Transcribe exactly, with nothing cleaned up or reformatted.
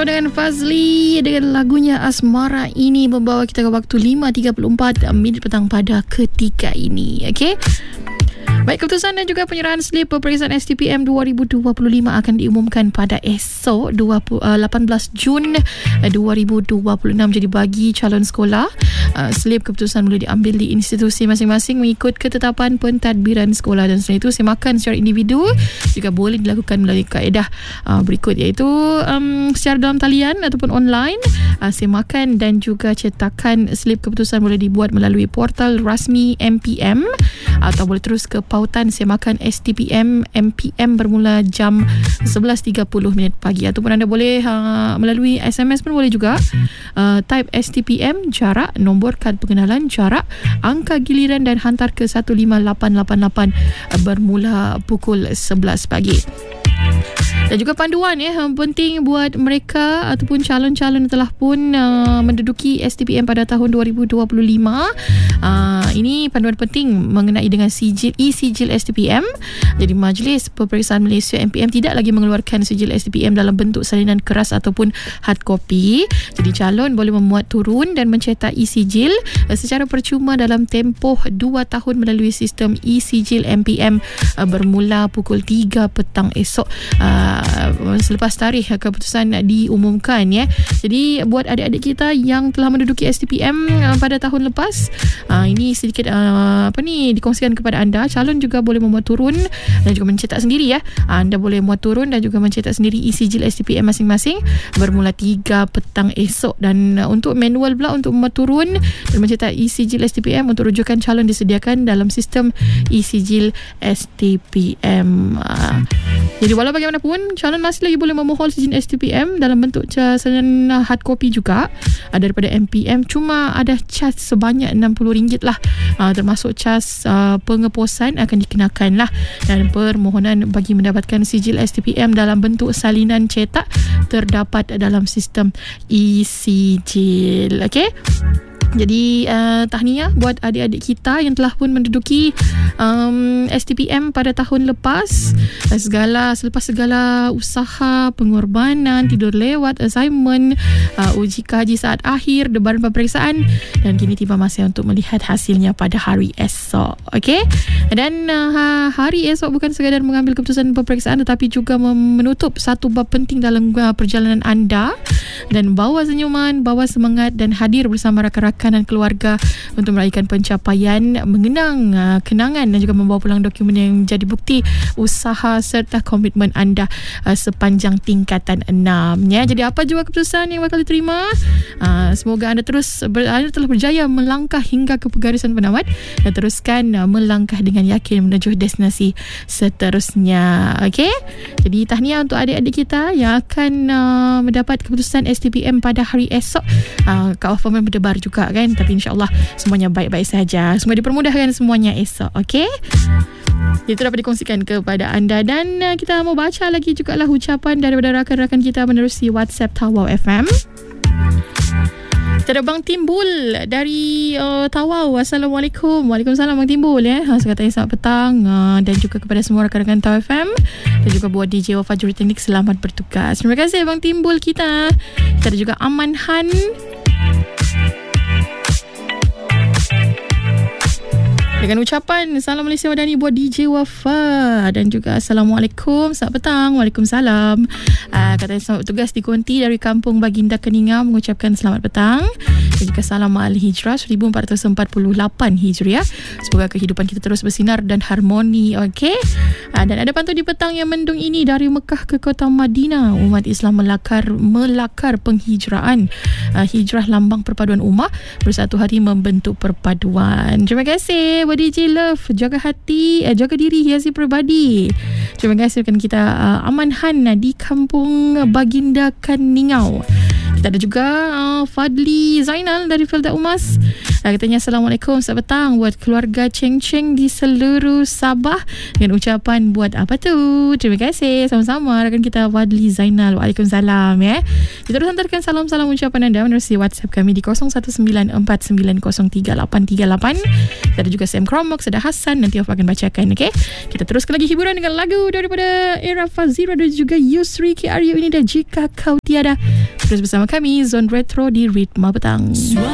bersama dengan Fazli dengan lagunya Asmara ini membawa kita ke waktu lima tiga puluh empat minit petang pada ketika ini. Okey. Baik, keputusan dan juga penyerahan slip peperiksaan S T P M dua ribu dua puluh lima akan diumumkan pada esok lapan belas Jun dua ribu dua puluh enam. Jadi bagi calon sekolah, slip keputusan boleh diambil di institusi masing-masing mengikut ketetapan pentadbiran sekolah, dan selain itu semakan secara individu juga boleh dilakukan melalui kaedah berikut, iaitu um, secara dalam talian ataupun online. Semakan dan juga cetakan slip keputusan boleh dibuat melalui portal rasmi M P M atau boleh terus ke pautan semakan S T P M M P M bermula jam sebelas tiga puluh minit pagi, ataupun anda boleh uh, melalui S M S pun boleh juga. Uh, type S T P M jarak, nombor kad pengenalan jarak, angka giliran dan hantar ke satu lima lapan lapan lapan uh, bermula pukul sebelas pagi. Dan juga panduan ya, penting buat mereka ataupun calon-calon yang telah pun uh, menduduki S T P M pada tahun dua ribu dua puluh lima. Uh, ini panduan penting mengenai dengan sijil e-sijil S T P M. Jadi Majlis Peperiksaan Malaysia M P M tidak lagi mengeluarkan sijil S T P M dalam bentuk salinan keras ataupun hard copy. Jadi calon boleh memuat turun dan mencetak e-sijil uh, secara percuma dalam tempoh dua tahun melalui sistem e-sijil M P M uh, bermula pukul tiga petang esok. Uh, selepas tarikh keputusan diumumkan ya. Jadi buat adik-adik kita yang telah menduduki S T P M uh, pada tahun lepas, uh, ini sedikit uh, apa ni dikongsikan kepada anda. Calon juga boleh memuat turun dan juga mencetak sendiri ya. Uh, anda boleh muat turun dan juga mencetak sendiri e-sijil S T P M masing-masing bermula tiga petang esok. Dan uh, untuk manual pula untuk memuat turun dan mencetak e-sijil S T P M untuk rujukan calon disediakan dalam sistem e-sijil S T P M. Uh, jadi walau bagaimanapun, calon masih lagi boleh memohon sijil S T P M dalam bentuk salinan hard copy juga uh, daripada M P M. Cuma ada cas sebanyak enam puluh ringgit lah, uh, termasuk cas uh, pengeposan akan dikenakan lah. Dan permohonan bagi mendapatkan sijil S T P M dalam bentuk salinan cetak terdapat dalam sistem e-sijil. Okey. Jadi uh, tahniah buat adik-adik kita yang telah pun menduduki um, S T P M pada tahun lepas. Segala selepas segala usaha, pengorbanan, tidur lewat, assignment, uh, uji kaji saat akhir, debaran peperiksaan, dan kini tiba masa untuk melihat hasilnya pada hari esok. Okey. Dan uh, hari esok bukan sekadar mengambil keputusan peperiksaan, tetapi juga menutup satu bab penting dalam uh, perjalanan anda, dan bawa senyuman, bawa semangat dan hadir bersama rakan-rakan dan keluarga untuk meraihkan pencapaian, mengenang uh, kenangan dan juga membawa pulang dokumen yang jadi bukti usaha serta komitmen anda uh, sepanjang tingkatan enam ya. Jadi apa juga keputusan yang bakal diterima, uh, semoga anda terus ber, anda telah berjaya melangkah hingga ke pegarisan penamat dan teruskan uh, melangkah dengan yakin menuju destinasi seterusnya. Okey. Jadi tahniah untuk adik-adik kita yang akan uh, mendapat keputusan S T P M pada hari esok. Uh, Kak Wafah berdebar juga kan, tapi insyaAllah semuanya baik-baik saja. Semua dipermudahkan semuanya esok. Okey. Itu dapat dikongsikan kepada anda. Dan uh, kita mau baca lagi jugalah ucapan daripada rakan-rakan kita menerusi WhatsApp Tawau F M. Kita ada Bang Timbul dari uh, Tawau. Assalamualaikum. Waalaikumsalam Bang Timbul ya. Ha, saya kata selamat petang, uh, dan juga kepada semua rakan-rakan Tawau F M dan juga buat D J Wafah Juruteknik, selamat bertugas. Terima kasih Bang Timbul kita. Kita ada juga Aman Han. Dengan ucapan Salam Malaysia Wadani buat D J Wafa, dan juga Assalamualaikum, selamat petang. Waalaikumsalam. uh, Katanya selamat bertugas di Konti dari Kampung Baginda Keningau, mengucapkan selamat petang. Dan juga salam Al-Hijrah seribu empat ratus empat puluh lapan Hijriah. Semoga kehidupan kita terus bersinar dan harmoni. Okey. uh, Dan ada pantun di petang yang mendung ini dari Mekah ke kota Madinah. Umat Islam melakar melakar penghijraan. uh, Hijrah lambang perpaduan ummah, bersatu hati membentuk perpaduan. Terima kasih D J Love. Jaga hati, eh, jaga diri, hiasi peribadi. Terima kasih rekan kita uh, Aman Han di Kampung Baginda Keningau. Kita ada juga uh, Fadli Zainal dari Felda Umas. uh, Katanya Assalamualaikum, selamat petang buat keluarga Cheng Cheng di seluruh Sabah, dengan ucapan buat apa tu. Terima kasih. Sama-sama rakan kita Wadli Zainal. Waalaikumsalam ya. Kita terus hantarkan salam-salam ucapan anda menerusi WhatsApp kami di kosong satu sembilan empat sembilan kosong tiga lapan tiga lapan. Kita ada juga Sam Cromox, ada Hassan, nanti aku akan bacakan. Okay? Kita teruskan lagi hiburan dengan lagu daripada Era Fazira dan juga Yusri. K R U ini dah Jika Kau Tiada. Terus bersama kami Zone Retro di Ritma Petang.